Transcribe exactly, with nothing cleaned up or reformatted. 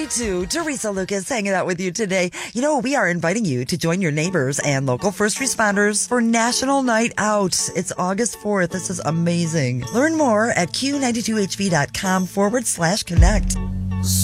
ninety-two, Teresa Lucas hanging out with you today. You know, we are inviting you to join your neighbors and local first responders for National Night Out. It's August fourth. This is amazing. Learn more at q ninety-two h v dot com forward slash connect.